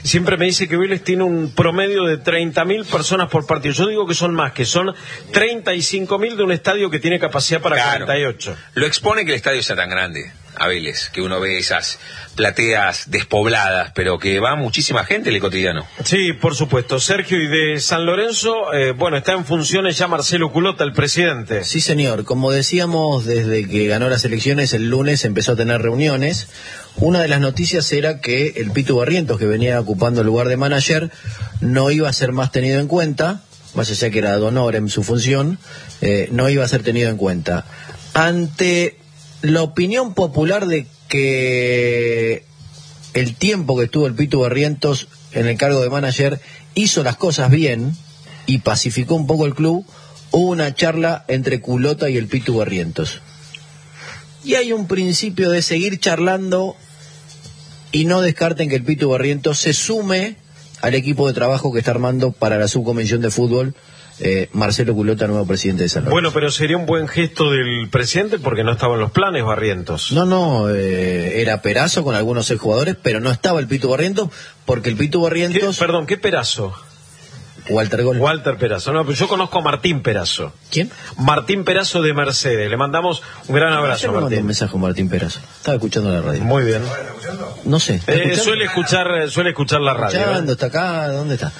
siempre me dice que Vélez tiene un promedio de 30.000 personas por partido. Yo digo que son más, que son 35.000 de un estadio que tiene capacidad para 48. Lo expone que el estadio sea tan grande a Vélez, que uno ve esas plateas despobladas, pero que va muchísima gente en el cotidiano. Sí, por supuesto. Sergio, y de San Lorenzo, bueno, está en funciones ya Marcelo Culota, el presidente. Sí, señor. Como decíamos, desde que ganó las elecciones, el lunes empezó a tener reuniones. Una de las noticias era que el Pitu Barrientos, que venía ocupando el lugar de manager, no iba a ser más tenido en cuenta, más allá que era de honor en su función, no iba a ser tenido en cuenta. Ante la opinión popular de que el tiempo que estuvo el Pitu Barrientos en el cargo de manager hizo las cosas bien y pacificó un poco el club, hubo una charla entre Culota y el Pitu Barrientos. Y hay un principio de seguir charlando y no descarten que el Pitu Barrientos se sume al equipo de trabajo que está armando para la subcomisión de fútbol Marcelo Culota, nuevo presidente de San Lorenzo. Bueno, pero sería un buen gesto del presidente porque no estaban los planes Barrientos. No, era Perazo con algunos exjugadores, pero no estaba el Pitu Barrientos porque el Pitu Barrientos... ¿Qué Perazo? Walter Perazo. No, pero yo conozco a Martín Perazo. ¿Quién? Martín Perazo de Mercedes. Le mandamos un gran abrazo a Martín. Me mandó un mensaje con Martín Perazo. Estaba escuchando la radio. Muy bien. No sé. Suele escuchar la radio. Escuchando, está acá, ¿dónde está?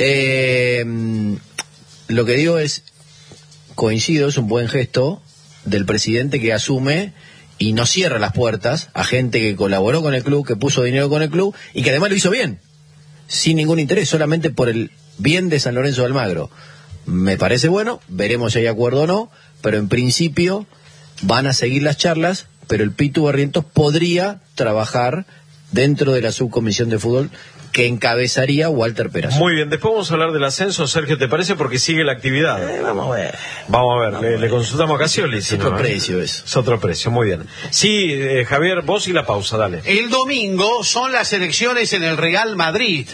Lo que digo es, coincido, es un buen gesto del presidente que asume y no cierra las puertas a gente que colaboró con el club, que puso dinero con el club y que además lo hizo bien, sin ningún interés, solamente por el bien de San Lorenzo de Almagro. Me parece bueno, veremos si hay acuerdo o no, pero en principio van a seguir las charlas, pero el Pitu Barrientos podría trabajar dentro de la subcomisión de fútbol que encabezaría Walter Perazo. Muy bien, después vamos a hablar del ascenso, Sergio, ¿te parece? Porque sigue la actividad. Vamos a ver. Vamos a ver, le consultamos a Casioli. Es otro precio eso. Es otro precio, muy bien. Sí, Javier, vos y la pausa, dale. El domingo son las elecciones en el Real Madrid.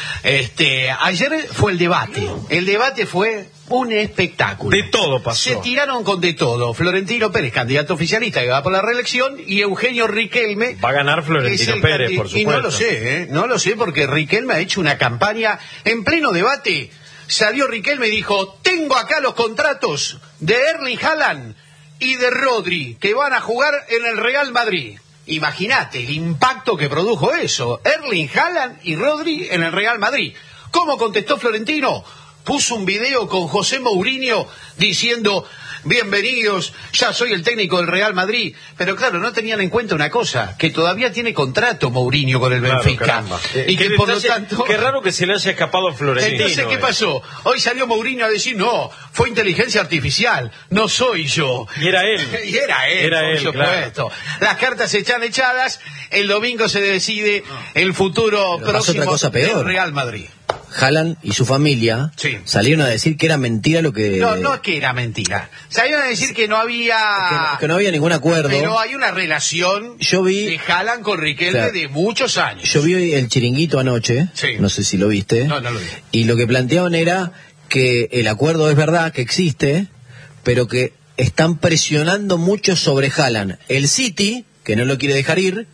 Ayer fue el debate. El debate fue un espectáculo. De todo pasó. Se tiraron con de todo. Florentino Pérez, candidato oficialista que va por la reelección, y Eugenio Riquelme. Va a ganar Florentino Pérez, por supuesto. Y no lo sé, porque Riquelme ha hecho una campaña en pleno debate. Salió Riquelme y dijo: tengo acá los contratos de Erling Haaland y de Rodri, que van a jugar en el Real Madrid. Imagínate el impacto que produjo eso. Erling Haaland y Rodri en el Real Madrid. ¿Cómo contestó Florentino? Puso un video con José Mourinho diciendo: bienvenidos, ya soy el técnico del Real Madrid. Pero claro, no tenían en cuenta una cosa, que todavía tiene contrato Mourinho con el Benfica. Y que por lo tanto... Qué raro que se le haya escapado a Florentino. Entonces, ¿qué pasó? Hoy salió Mourinho a decir: no, fue inteligencia artificial, no soy yo. Y era él. Y era él, por supuesto. Claro. Las cartas están echadas, el domingo se decide el futuro próximo del Real Madrid. Haaland y su familia salieron a decir que era mentira lo que... No que era mentira. Salieron a decir que no había... Que no había ningún acuerdo. Pero hay una relación de Haaland con Riquelme de muchos años. Yo vi el Chiringuito anoche, no sé si lo viste. No lo vi. Y lo que planteaban era que el acuerdo es verdad, que existe, pero que están presionando mucho sobre Haaland. El City, que no lo quiere dejar ir,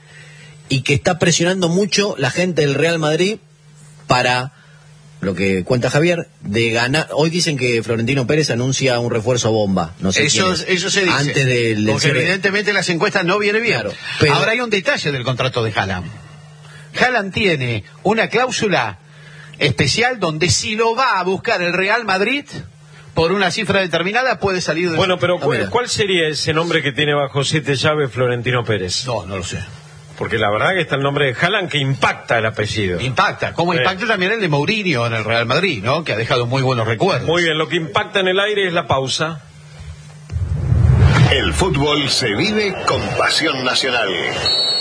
y que está presionando mucho la gente del Real Madrid para... Lo que cuenta Javier, de ganar. Hoy dicen que Florentino Pérez anuncia un refuerzo bomba. No sé eso se dice. Antes del porque evidentemente las encuestas no vienen bien. Claro, pero... Ahora hay un detalle del contrato de Haaland. Haaland tiene una cláusula especial donde si lo va a buscar el Real Madrid por una cifra determinada puede salir de... Bueno, pero ¿cuál sería ese nombre que tiene bajo 7 llaves Florentino Pérez? No lo sé. Porque la verdad que está el nombre de Haaland que impacta el apellido. Impacta, como impacta también el de Mourinho en el Real Madrid, ¿no? Que ha dejado muy buenos recuerdos. Muy bien, lo que impacta en el aire es la pausa. El fútbol se vive con pasión nacional.